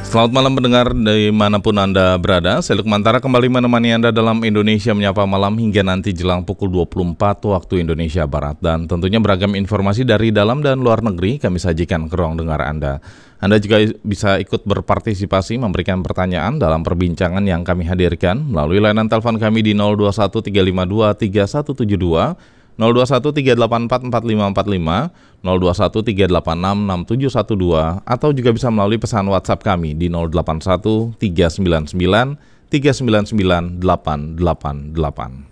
Selamat malam pendengar dimanapun Anda berada. Saya Lukmantara kembali menemani Anda dalam Indonesia Menyapa Malam hingga nanti jelang pukul 24 waktu Indonesia Barat. Dan tentunya beragam informasi dari dalam dan luar negeri kami sajikan ke ruang dengar Anda. Anda juga bisa ikut berpartisipasi memberikan pertanyaan dalam perbincangan yang kami hadirkan melalui layanan telepon kami di 021 352 3172, 021 384 4545, 021 386 6712, atau juga bisa melalui pesan WhatsApp kami di 081 399 399 888.